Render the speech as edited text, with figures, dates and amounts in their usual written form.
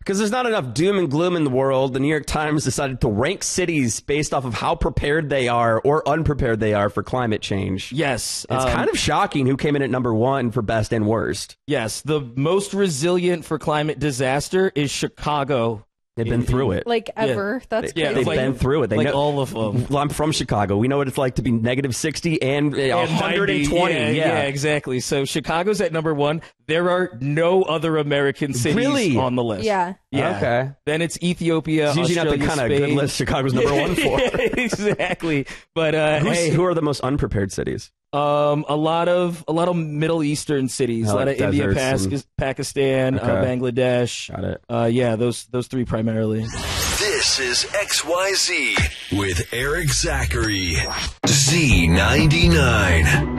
Because there's not enough doom and gloom in the world, the New York Times decided to rank cities based off of how prepared they are or unprepared they are for climate change. Yes. It's kind of shocking who came in at number 1 for best and worst. Yes. The most resilient for climate disaster is Chicago. They've been through it. Like ever. That's crazy. They've been through it. They know all of them. Well, I'm from Chicago. We know what it's like to be negative 60 and 120. Yeah, exactly. So Chicago's at number 1. There are no other American cities on the list. Yeah. Okay. Then it's Ethiopia, It's usually Australia, not the kind Spain. of good list Chicago's number 1 for. Exactly. But who are the most unprepared cities? a lot of Middle Eastern cities, a lot of India, Pakistan, Bangladesh. Got it. Yeah, those 3 primarily. This is XYZ with Eric Zachary. Z99.